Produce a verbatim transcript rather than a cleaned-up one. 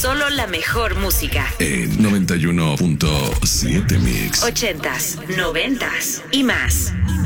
Solo la mejor música. En noventa y uno punto siete Mix. Ochentas, noventas y más.